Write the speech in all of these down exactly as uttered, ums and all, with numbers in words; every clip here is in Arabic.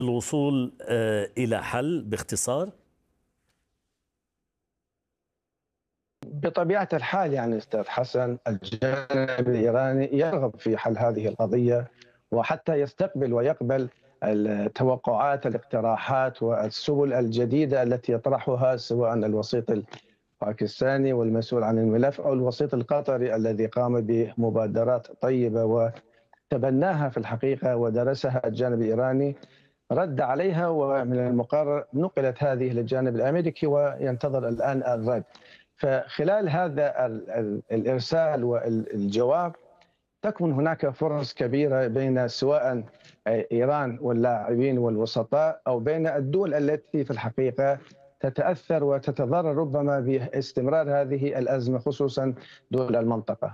الوصول إلى حل باختصار؟ بطبيعة الحال يعني أستاذ حسن، الجانب الإيراني يرغب في حل هذه القضية، وحتى يستقبل ويقبل التوقعات، الاقتراحات والسبل الجديدة التي يطرحها سواء الوسيط الباكستاني والمسؤول عن الملف أو الوسيط القطري الذي قام بمبادرات طيبة وتبناها في الحقيقة ودرسها الجانب الإيراني، رد عليها، ومن المقرر نقلت هذه للجانب الأمريكي وينتظر الآن الرد. فخلال هذا الإرسال والجواب تكمن هناك فرص كبيرة بين سواء إيران واللاعبين والوسطاء أو بين الدول التي في الحقيقة تتأثر وتتضرر ربما باستمرار هذه الأزمة، خصوصا دول المنطقة.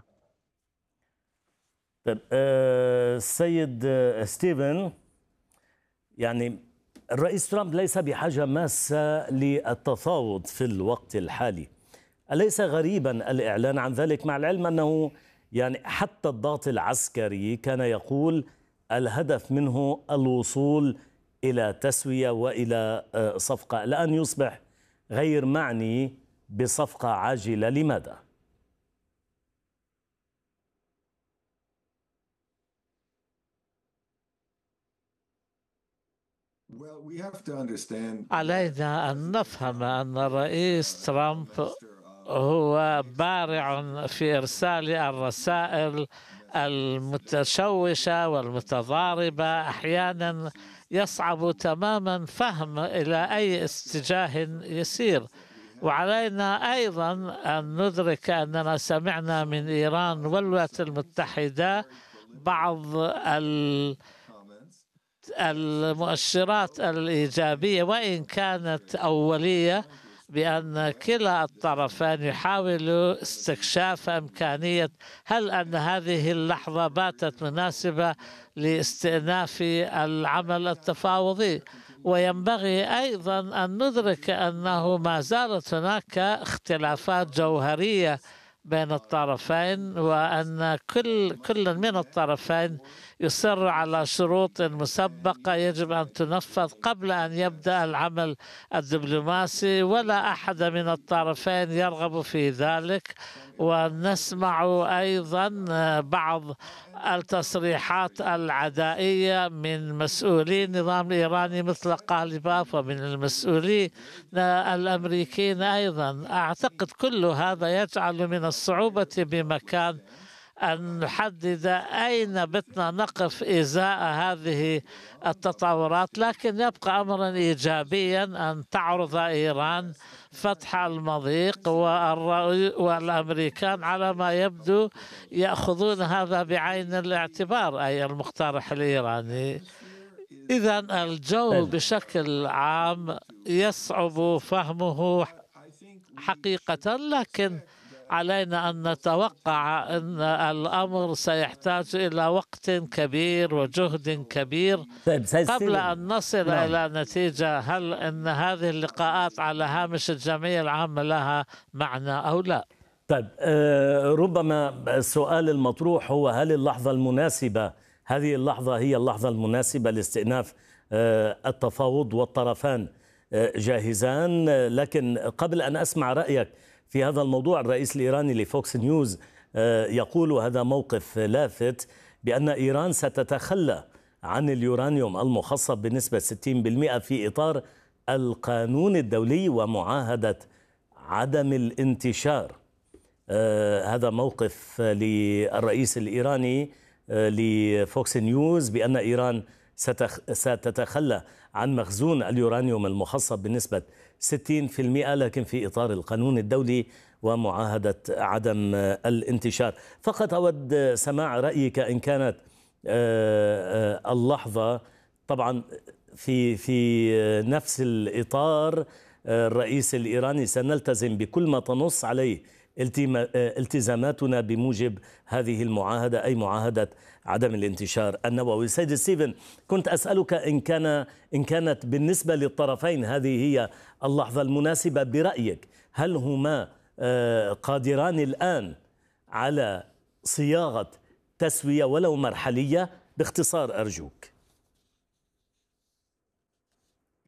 طيب أه سيد ستيفن، يعني الرئيس ترامب ليس بحاجة ماسة للتفاوض في الوقت الحالي. أليس غريبا الإعلان عن ذلك، مع العلم أنه يعني حتى الضغط العسكري كان يقول الهدف منه الوصول إلى تسوية وإلى صفقة، الآن يصبح غير معني بصفقة عاجلة، لماذا؟ علينا أن نفهم أن الرئيس ترامب هو بارع في إرسال الرسائل المتشوشة والمتضاربة، أحيانا يصعب تماما فهم إلى أي اتجاه يسير. وعلينا أيضا أن ندرك أننا سمعنا من إيران والولايات المتحدة بعض المؤشرات الإيجابية وإن كانت أولية، بأن كلا الطرفان يحاولوا استكشاف إمكانية هل أن هذه اللحظة باتت مناسبة لاستئناف العمل التفاوضي. وينبغي أيضا أن ندرك أنه ما زالت هناك اختلافات جوهرية بين الطرفين، وأن كل كل من الطرفين يصر على شروط مسبقة يجب أن تنفذ قبل أن يبدأ العمل الدبلوماسي، ولا أحد من الطرفين يرغب في ذلك. ونسمع أيضا بعض التصريحات العدائية من مسؤولي النظام الإيراني مثل قاليباف ومن المسؤولين الأمريكيين أيضا. أعتقد كل هذا يجعل من الصعوبة بمكان أن نحدد أين بتنا نقف إزاء هذه التطورات، لكن يبقى أمرا إيجابيا أن تعرض إيران فتح المضيق، والأمريكان على ما يبدو يأخذون هذا بعين الاعتبار، أي المقترح الإيراني. إذا الجو بشكل عام يصعب فهمه حقيقة، لكن علينا أن نتوقع أن الأمر سيحتاج إلى وقت كبير وجهد كبير قبل أن نصل نعم. إلى نتيجة هل أن هذه اللقاءات على هامش الجمعية العامة لها معنى أو لا. طيب آه ربما السؤال المطروح هو هل اللحظة المناسبة، هذه اللحظة هي اللحظة المناسبة لاستئناف آه التفاوض والطرفان آه جاهزان؟ لكن قبل أن أسمع رأيك في هذا الموضوع، الرئيس الإيراني لفوكس نيوز يقول، وهذا موقف لافت، بأن إيران ستتخلى عن اليورانيوم المخصب بنسبة ستين بالمئة في إطار القانون الدولي ومعاهدة عدم الانتشار. هذا موقف للرئيس الإيراني لفوكس نيوز بأن إيران ستتخلى عن مخزون اليورانيوم المخصب بنسبة ستين بالمئة لكن في إطار القانون الدولي ومعاهدة عدم الانتشار. فقط أود سماع رأيك إن كانت اللحظة طبعا في في نفس الإطار. الرئيس الإيراني سنلتزم بكل ما تنص عليه التزاماتنا بموجب هذه المعاهدة، أي معاهدة عدم الانتشار النووي. سيد ستيفن، كنت أسألك إن كان إن كانت بالنسبة للطرفين هذه هي اللحظة المناسبة برأيك، هل هما قادران الآن على صياغة تسوية ولو مرحلية؟ باختصار أرجوك.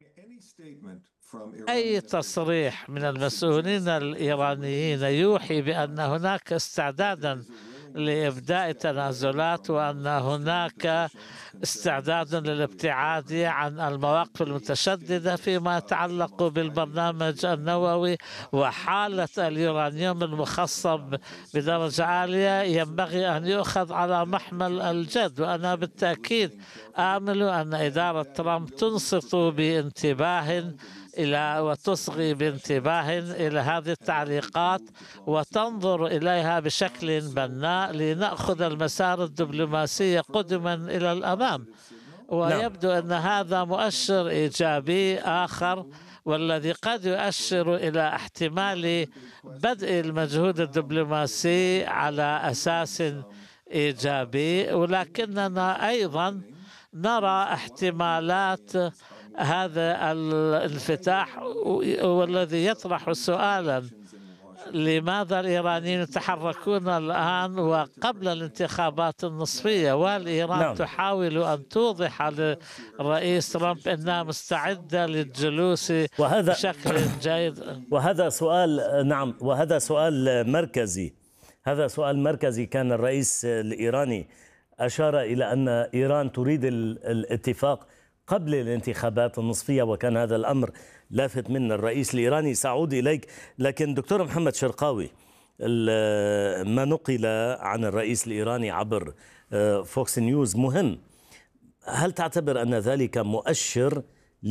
أي تصريح من المسؤولين الإيرانيين يوحي بأن هناك استعدادا لإبداء تنازلات وأن هناك استعداد للابتعاد عن المواقف المتشددة فيما يتعلق بالبرنامج النووي وحالة اليورانيوم المخصب بدرجة عالية ينبغي أن يؤخذ على محمل الجد. وأنا بالتأكيد آمل أن إدارة ترامب تنصت بانتباه إلى وتصغي بانتباه إلى هذه التعليقات وتنظر إليها بشكل بناء لنأخذ المسار الدبلوماسي قدما إلى الأمام. ويبدو أن هذا مؤشر إيجابي آخر والذي قد يؤشر إلى احتمال بدء المجهود الدبلوماسي على أساس إيجابي، ولكننا أيضا نرى احتمالات هذا الانفتاح والذي يطرح سؤالا: لماذا الإيرانيين يتحركون الآن وقبل الانتخابات النصفية؟ وهل إيران نعم. تحاول أن توضح للرئيس ترامب أنها مستعدة للجلوس وهذا بشكل جيد؟ وهذا سؤال نعم وهذا سؤال مركزي هذا سؤال مركزي. كان الرئيس الإيراني أشار إلى أن إيران تريد الاتفاق قبل الانتخابات النصفية، وكان هذا الأمر لافت من الرئيس الإيراني. سأعود إليك، لكن دكتور محمد شرقاوي، ما نقل عن الرئيس الإيراني عبر فوكس نيوز مهم. هل تعتبر أن ذلك مؤشر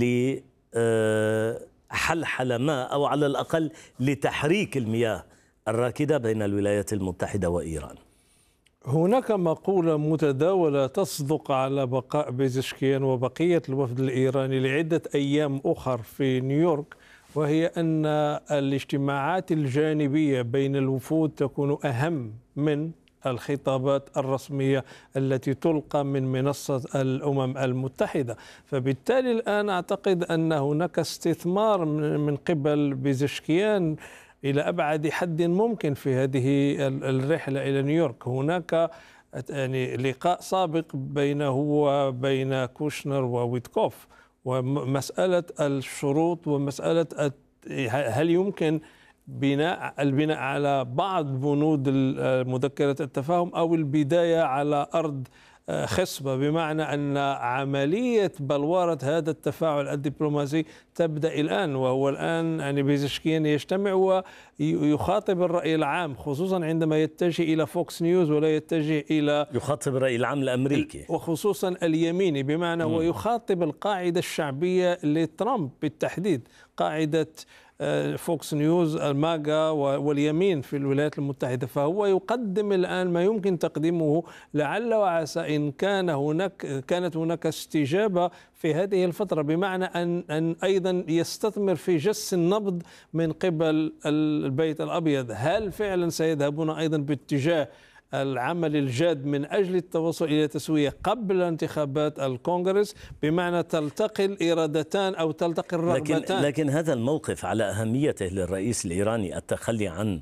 لحلحلة ما أو على الأقل لتحريك المياه الراكدة بين الولايات المتحدة وإيران؟ هناك مقولة متداولة تصدق على بقاء بيزشكيان وبقية الوفد الإيراني لعدة أيام أخر في نيويورك، وهي أن الاجتماعات الجانبية بين الوفود تكون أهم من الخطابات الرسمية التي تلقى من منصة الأمم المتحدة. فبالتالي الآن أعتقد أن هناك استثمار من قبل بيزشكيان إلى أبعد حد ممكن في هذه الرحلة إلى نيويورك. هناك يعني لقاء سابق بينه وبين كوشنر وويتكوف، ومسألة الشروط ومسألة هل يمكن بناء البناء على بعض بنود مذكرة التفاهم أو البداية على أرض خصبة، بمعنى أن عملية بلورة هذا التفاعل الدبلوماسي تبدأ الآن. وهو الآن يعني بيزشكيان يجتمع ويخاطب الرأي العام، خصوصا عندما يتجه إلى فوكس نيوز ولا يتجه إلى يخاطب الرأي العام الأمريكي وخصوصا اليميني، بمعنى هو يخاطب القاعدة الشعبية لترامب بالتحديد، قاعدة فوكس نيوز الماجا واليمين في الولايات المتحدة. فهو يقدم الآن ما يمكن تقديمه، لعل وعسى إن كان هناك كانت هناك استجابة في هذه الفترة، بمعنى أن أن أيضا يستثمر في جس النبض من قبل البيت الأبيض. هل فعلا سيذهبون أيضا باتجاه العمل الجاد من أجل التوصل إلى تسوية قبل انتخابات الكونغرس، بمعنى تلتقي الإرادتان أو تلتقي الرغبتان؟ لكن, لكن هذا الموقف على أهميته للرئيس الإيراني، التخلي عن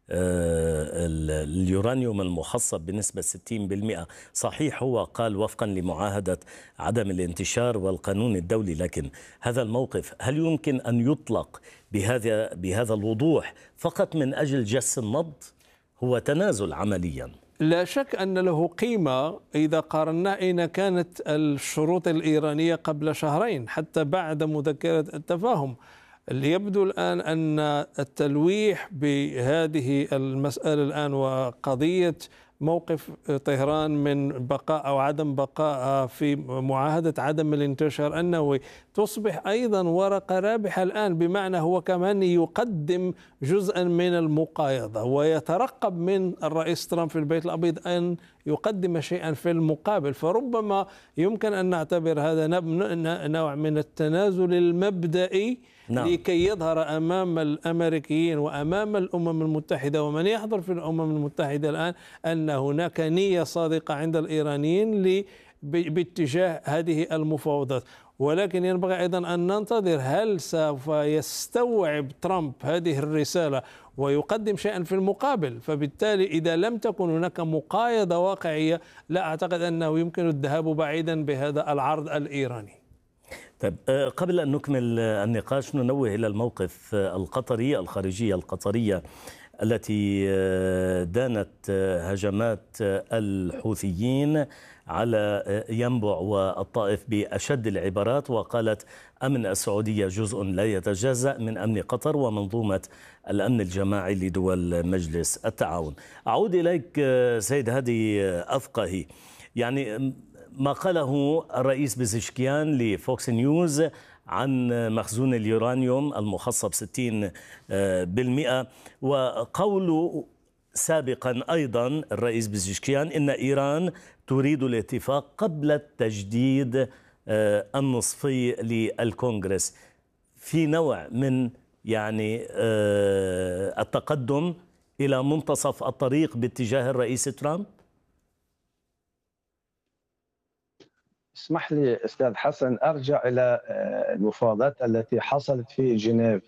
اليورانيوم المخصب بنسبة ستين بالمئة. صحيح هو قال وفقا لمعاهدة عدم الانتشار والقانون الدولي، لكن هذا الموقف هل يمكن أن يطلق بهذا بهذا الوضوح فقط من أجل جس النبض؟ هو تنازل عمليا. لا شك أن له قيمة إذا قارنا أين كانت الشروط الإيرانية قبل شهرين حتى بعد مذكرة التفاهم. اللي يبدو الآن أن التلويح بهذه المسألة الآن وقضية موقف طهران من بقاء أو عدم بقاء في معاهدة عدم الانتشار النووي تصبح أيضا ورقة رابحة الآن، بمعنى هو كمان يقدم جزءا من المقايضة ويترقب من الرئيس ترامب في البيت الأبيض أن يقدم شيئا في المقابل. فربما يمكن أن نعتبر هذا نوع من التنازل المبدئي نعم. لكي يظهر أمام الأمريكيين وأمام الأمم المتحدة ومن يحضر في الأمم المتحدة الآن أن هناك نية صادقة عند الإيرانيين باتجاه هذه المفاوضات. ولكن ينبغي أيضا أن ننتظر هل سوف يستوعب ترامب هذه الرسالة ويقدم شيئا في المقابل. فبالتالي إذا لم تكن هناك مقايضة واقعية لا أعتقد أنه يمكن الذهاب بعيدا بهذا العرض الإيراني. طيب قبل أن نكمل النقاش ننوه إلى الموقف القطري، الخارجية القطرية التي دانت هجمات الحوثيين على ينبع والطائف بأشد العبارات، وقالت أمن السعودية جزء لا يتجزأ من أمن قطر ومنظومة الأمن الجماعي لدول مجلس التعاون. أعود إليك سيد هادي أفقهي، يعني ما قاله الرئيس بزشكيان لفوكس نيوز عن مخزون اليورانيوم المخصب ستين بالمئة، وقوله سابقا أيضا الرئيس بزشكيان إن إيران تريد الاتفاق قبل التجديد النصفي للكونغرس، في نوع من يعني التقدم إلى منتصف الطريق باتجاه الرئيس ترامب. اسمح لي أستاذ حسن أرجع إلى المفاوضات التي حصلت في جنيف،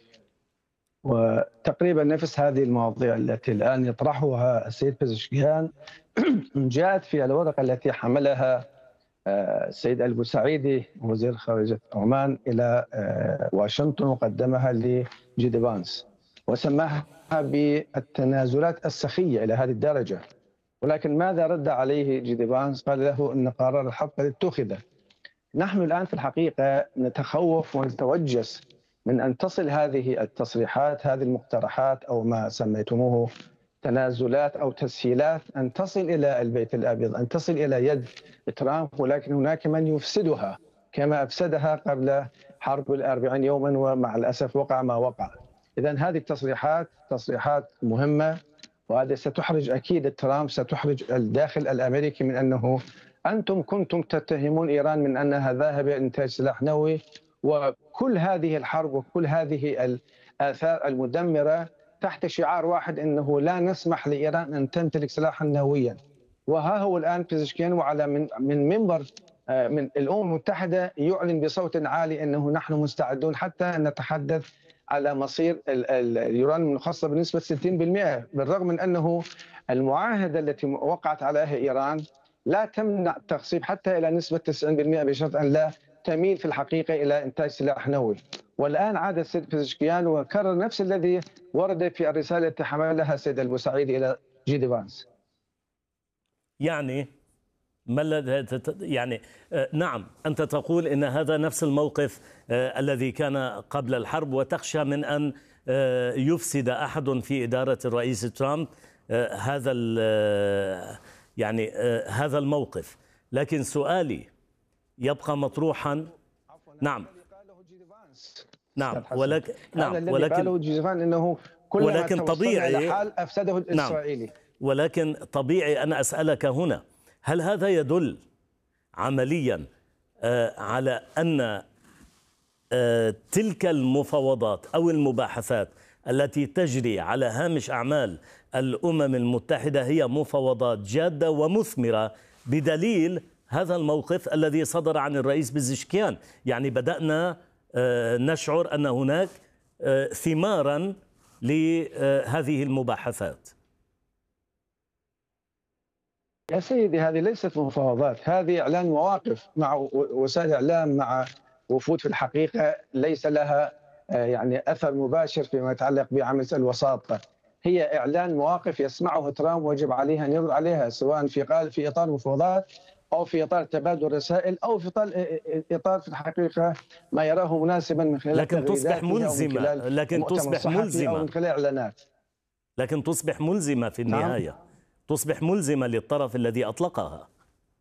وتقريبا نفس هذه المواضيع التي الآن يطرحها السيد بزشكيان جاءت في الورقة التي حملها السيد البوسعيدي وزير خارجية عمان إلى واشنطن وقدمها لجيدي فانس وسماها بالتنازلات السخية إلى هذه الدرجة. ولكن ماذا رد عليه جيدي فانس؟ قال له أن قرار الحرب قد اتخذ. نحن الآن في الحقيقة نتخوف ونتوجس من أن تصل هذه التصريحات، هذه المقترحات أو ما سميتموه تنازلات أو تسهيلات، أن تصل إلى البيت الأبيض، أن تصل إلى يد ترامب، ولكن هناك من يفسدها كما أفسدها قبل حرب الأربعين يوما، ومع الأسف وقع ما وقع. إذن هذه التصريحات تصريحات مهمة، وهذا ستحرج أكيد ترامب، ستحرج الداخل الأمريكي من أنه أنتم كنتم تتهمون إيران من أنها ذاهبة إنتاج سلاح نووي، وكل هذه الحرب وكل هذه الآثار المدمرة تحت شعار واحد أنه لا نسمح لإيران أن تمتلك سلاحا نوويا. وها هو الآن بزشكيان وعلى من من منبر من الأمم المتحدة يعلن بصوت عالي أنه نحن مستعدون حتى أن نتحدث على مصير اليورانيوم المخصب بنسبة ستين بالمئة، بالرغم من أنه المعاهدة التي وقعت عليها إيران لا تمنع التخصيب حتى إلى نسبة تسعين بالمئة بشرط أن لا تميل في الحقيقة إلى إنتاج سلاح نووي. والآن عاد السيد بزشكيان وكرر نفس الذي ورد في الرسالة التي حملها السيد البوسعيدي إلى جيدي فانس. يعني ما يعني نعم أنت تقول إن هذا نفس الموقف الذي كان قبل الحرب، وتخشى من أن يفسد أحد في إدارة الرئيس ترامب هذا يعني هذا الموقف. لكن سؤالي يبقى مطروحا. نعم نعم ولكن نعم ولكن إنه ولكن طبيعي حال أفسده الإسرائيلي. نعم ولكن طبيعي أن أسألك هنا، هل هذا يدل عمليا على أن تلك المفاوضات أو المباحثات التي تجري على هامش أعمال الأمم المتحدة هي مفاوضات جادة ومثمرة، بدليل هذا الموقف الذي صدر عن الرئيس بزشكيان؟ يعني بدأنا نشعر أن هناك ثمارا لهذه المباحثات. يا سيدي هذه ليست مفاوضات، هذه إعلان مواقف مع وسائل إعلام، مع وفود في الحقيقة ليس لها يعني أثر مباشر فيما يتعلق بعمل الوساطة. هي إعلان مواقف يسمعه ترامب ويجب عليها أن يرد عليها، سواء في قال في إطار مفاوضات أو في إطار تبادل رسائل أو في إطار في الحقيقة ما يراه مناسبا من خلال لكن تصبح ملزمة لكن تصبح ملزمة أو من خلال إعلانات لكن تصبح ملزمة في النهاية. نعم. تصبح ملزمة للطرف الذي أطلقها.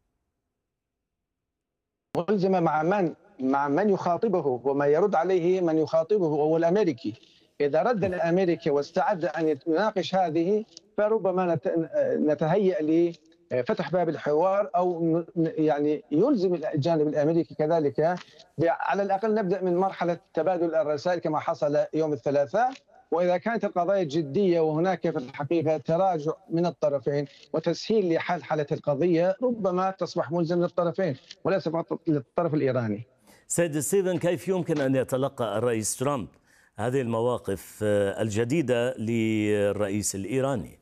ملزمة مع من؟ مع من يخاطبه، وما يرد عليه من يخاطبه هو الأمريكي. إذا رد الأمريكي واستعد أن يناقش هذه فربما نتهيأ لفتح باب الحوار، أو يعني يلزم الجانب الأمريكي كذلك على الأقل نبدأ من مرحلة تبادل الرسائل كما حصل يوم الثلاثاء. وإذا كانت القضايا جدية وهناك في الحقيقة تراجع من الطرفين وتسهيل لحل حالة القضية، ربما تصبح ملزم للطرفين وليس فقط للطرف الإيراني. سيد ستيفن، كيف يمكن أن يتلقى الرئيس ترامب هذه المواقف الجديدة للرئيس الإيراني؟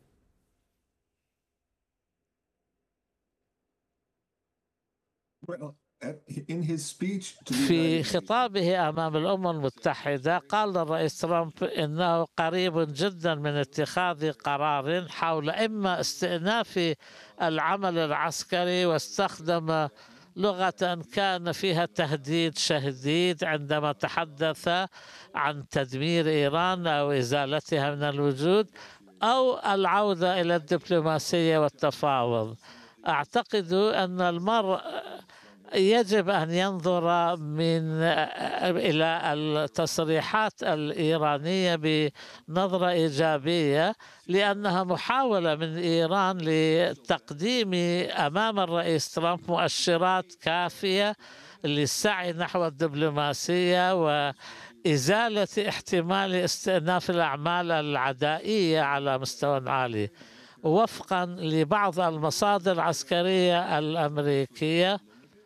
في خطابه أمام الأمم المتحدة قال الرئيس ترامب إنه قريب جدا من اتخاذ قرار حول إما استئناف العمل العسكري، واستخدم لغة كان فيها تهديد شديد عندما تحدث عن تدمير إيران أو إزالتها من الوجود، أو العودة إلى الدبلوماسية والتفاوض. أعتقد أن المرء يجب أن ينظر من إلى التصريحات الإيرانية بنظرة إيجابية، لأنها محاولة من إيران لتقديم أمام الرئيس ترامب مؤشرات كافية للسعي نحو الدبلوماسية وإزالة احتمال استئناف الأعمال العدائية على مستوى عالي. وفقا لبعض المصادر العسكرية الأمريكية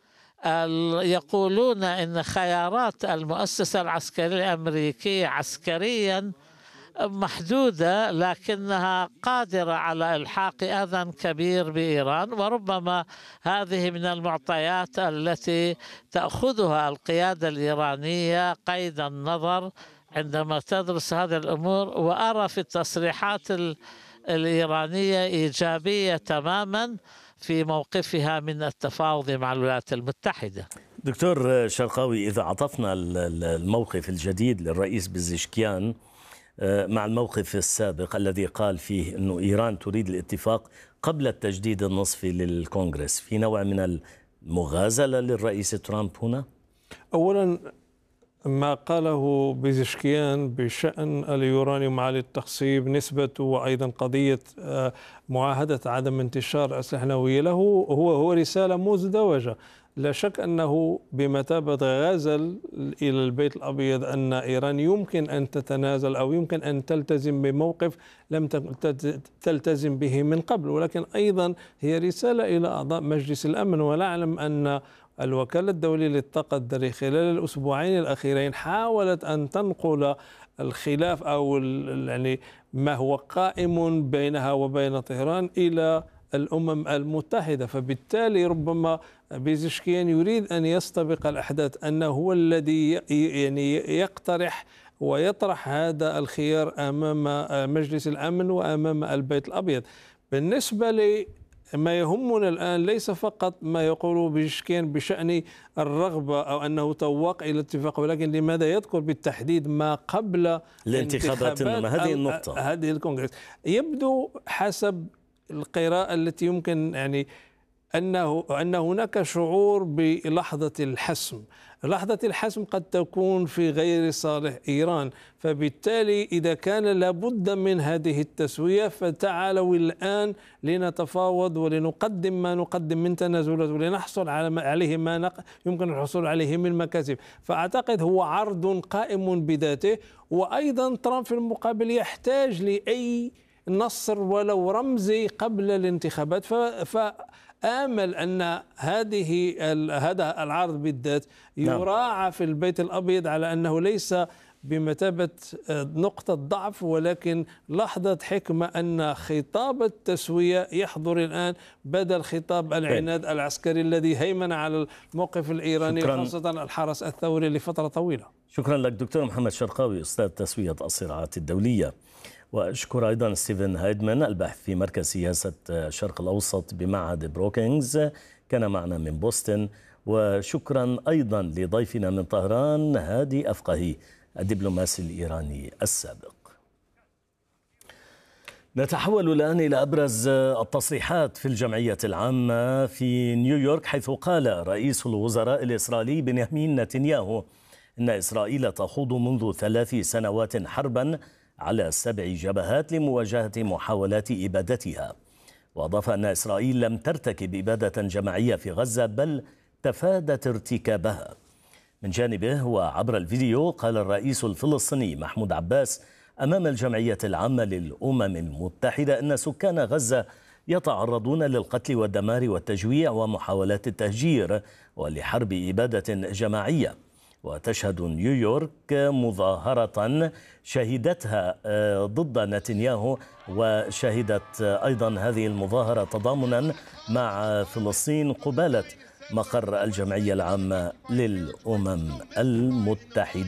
يقولون إن خيارات المؤسسة العسكرية الأمريكية عسكريا محدودة، لكنها قادرة على إلحاق أذى كبير بإيران، وربما هذه من المعطيات التي تأخذها القيادة الإيرانية قيد النظر عندما تدرس هذه الأمور. وأرى في التصريحات الإيرانية إيجابية تماما في موقفها من التفاوض مع الولايات المتحدة. دكتور شرقاوي، إذا عطفنا الموقف الجديد للرئيس بزشكيان مع الموقف السابق الذي قال فيه أنه إيران تريد الاتفاق قبل التجديد النصفي للكونغرس، في نوع من المغازلة للرئيس ترامب هنا؟ أولا ما قاله بزشكيان بشأن اليورانيوم عالي التخصيب نسبته، وأيضا قضية معاهدة عدم انتشار الأسلحة النووية له هو هو رسالة مزدوجة. لا شك أنه بمثابة غزل إلى البيت الأبيض أن إيران يمكن أن تتنازل أو يمكن أن تلتزم بموقف لم تلتزم به من قبل، ولكن أيضا هي رسالة إلى أعضاء مجلس الأمن. ونعلم أن الوكالة الدولية للطاقة الذرية خلال الأسبوعين الأخيرين حاولت أن تنقل الخلاف أو يعني ما هو قائم بينها وبين طهران إلى الأمم المتحدة. فبالتالي ربما بيزشكيان يريد أن يستبق الأحداث، أنه هو الذي يعني يقترح ويطرح هذا الخيار أمام مجلس الأمن وأمام البيت الأبيض. بالنسبة لي ما يهمنا الآن ليس فقط ما يقوله بزشكيان بشأن الرغبة أو أنه تواق إلى الاتفاق، ولكن لماذا يذكر بالتحديد ما قبل الانتخابات؟ هذه النقطة، هذه الكونغرس. يبدو حسب القراءة التي يمكن يعني أنه أن هناك شعور بلحظة الحسم. لحظة الحسم قد تكون في غير صالح إيران، فبالتالي إذا كان لابد من هذه التسوية فتعالوا الآن لنتفاوض ولنقدم ما نقدم من تنازلات ولنحصل على عليه ما نق... يمكن الحصول عليه من مكاسب. فأعتقد هو عرض قائم بذاته، وأيضا ترامب في المقابل يحتاج لأي نصر ولو رمزي قبل الانتخابات. ف... ف... آمل أن هذه هذا العرض بالذات يراعى في البيت الأبيض على أنه ليس بمثابة نقطة ضعف، ولكن لحظة حكمة أن خطاب التسوية يحضر الآن بدل خطاب العناد العسكري الذي هيمن على الموقف الإيراني، خاصة الحرس الثوري لفترة طويلة. شكرا لك دكتور محمد شرقاوي، أستاذ تسوية الصراعات الدولية. وأشكر أيضا ستيفن هايدمان الباحث في مركز سياسة الشرق الأوسط بمعهد بروكينغز، كان معنا من بوسطن. وشكرا أيضا لضيفنا من طهران هادي أفقهي الدبلوماسي الإيراني السابق. نتحول الآن إلى أبرز التصريحات في الجمعية العامة في نيويورك، حيث قال رئيس الوزراء الإسرائيلي بنيامين نتنياهو إن إسرائيل تخوض منذ ثلاث سنوات حربا على سبع جبهات لمواجهة محاولات إبادتها. وأضاف أن إسرائيل لم ترتكب إبادة جماعية في غزة بل تفادت ارتكابها. من جانبه وعبر الفيديو قال الرئيس الفلسطيني محمود عباس أمام الجمعية العامة للأمم المتحدة أن سكان غزة يتعرضون للقتل والدمار والتجويع ومحاولات التهجير ولحرب إبادة جماعية. وتشهد نيويورك مظاهرة شهدتها ضد نتنياهو، وشهدت أيضا هذه المظاهرة تضامنا مع فلسطين قبالة مقر الجمعية العامة للأمم المتحدة.